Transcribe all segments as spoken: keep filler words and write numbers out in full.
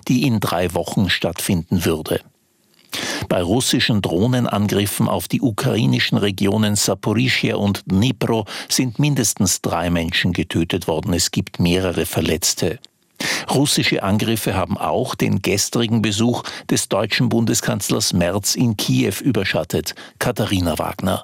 die in drei Wochen stattfinden würde. Bei russischen Drohnenangriffen auf die ukrainischen Regionen Saporischschja und Dnipro sind mindestens drei Menschen getötet worden. Es gibt mehrere Verletzte. Russische Angriffe haben auch den gestrigen Besuch des deutschen Bundeskanzlers Merz in Kiew überschattet. Katharina Wagner.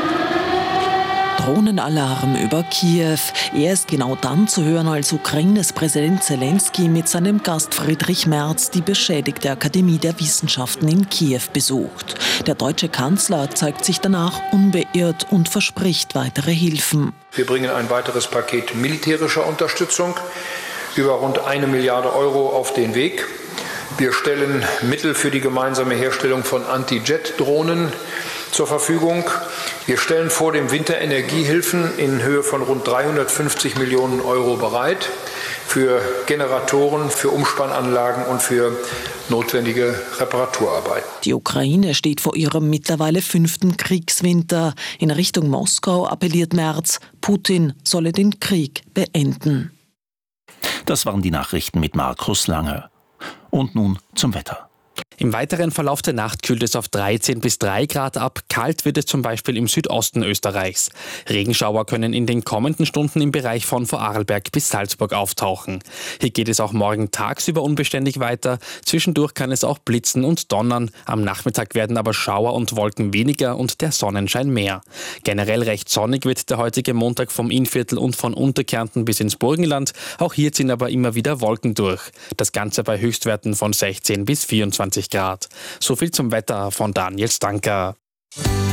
Drohnenalarm über Kiew. Er ist genau dann zu hören, als Ukraines Präsident Zelensky mit seinem Gast Friedrich Merz die beschädigte Akademie der Wissenschaften in Kiew besucht. Der deutsche Kanzler zeigt sich danach unbeirrt und verspricht weitere Hilfen. Wir bringen ein weiteres Paket militärischer Unterstützung über rund eine Milliarde Euro auf den Weg. Wir stellen Mittel für die gemeinsame Herstellung von Anti-Jet-Drohnen zur Verfügung. Wir stellen vor dem Winter Energiehilfen in Höhe von rund dreihundertfünfzig Millionen Euro bereit für Generatoren, für Umspannanlagen und für notwendige Reparaturarbeiten. Die Ukraine steht vor ihrem mittlerweile fünften Kriegswinter. In Richtung Moskau appelliert Merz, Putin solle den Krieg beenden. Das waren die Nachrichten mit Markus Langer. Und nun zum Wetter. Im weiteren Verlauf der Nacht kühlt es auf dreizehn bis drei Grad ab. Kalt wird es zum Beispiel im Südosten Österreichs. Regenschauer können in den kommenden Stunden im Bereich von Vorarlberg bis Salzburg auftauchen. Hier geht es auch morgen tagsüber unbeständig weiter. Zwischendurch kann es auch blitzen und donnern. Am Nachmittag werden aber Schauer und Wolken weniger und der Sonnenschein mehr. Generell recht sonnig wird der heutige Montag vom Innviertel und von Unterkärnten bis ins Burgenland. Auch hier ziehen aber immer wieder Wolken durch. Das Ganze bei Höchstwerten von sechzehn bis vierundzwanzig Grad. So viel zum Wetter von Daniel Stanker.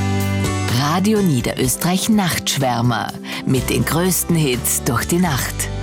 Radio Niederösterreich Nachtschwärmer mit den größten Hits durch die Nacht.